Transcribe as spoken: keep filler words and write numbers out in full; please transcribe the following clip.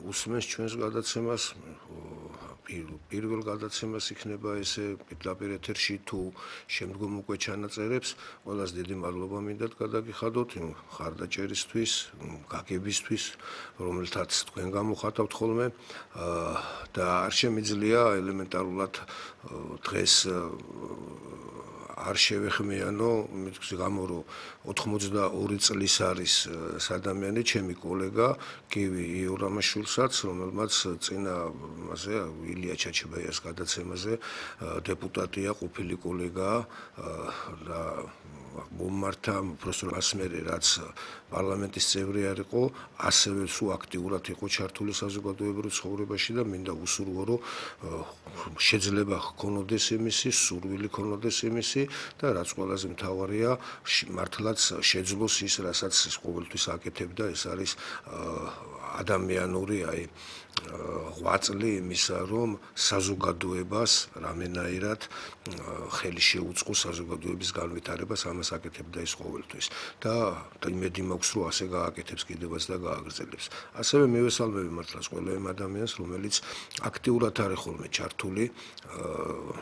უსმენს ჩვენს გადაცემას პირველ გადაცემას იქნება ესე პირდაპირ ეთერში თუ შემდგომ უკვე ჩანაწერებს ყველას დიდი მადლობა მინდათ გადაგიხადოთ იმ ხარდაჭერისთვის გაგებისთვის რომელთაც თქვენ გამოხატავთ ხოლმე და არ შემიძლია ელემენტარულად დღეს არ შევეხმიანო მის გამო რომ ოთხმოცდაორი წლის არის ადამიანი ჩემი კოლეგა კივი იორამაშვილსაც რომელმაც წინა მასე ილია ჩაჩებაიას გადაცემაზე დეპუტატია ყოფილი კოლეგა და მომართა პროფესორ ასმერი რაც პარლამენტის წევრი არ იყო ასევე სულ აქტიურად იყო ჩართული საზოგადოებრივ ცხოვრებაში და მინდა უსურვო რომ შეიძლება ჰქონოდეს იმისი სურვილი ჰქონოდეს იმისი და რაც ყველაზე მთავარია მართლაც შეძლოს ის რასაც ყოველთვის აკეთებდა ეს არის ადამიანური აი ღვაწლი იმისა რომ საზოგადოებას რამენაირად ხელი შეუწყოს საზოგადოების განვითარებას ამას აკეთებდა ის ყოველთვის და იმედი მაქვს რომ ასე გააკეთებს კიდევაც და გააგრძელებს ასევე მივესალმები მართლაც ყველა იმ ადამიანს რომელიც აქტიურად არის ხოლმე ჩართული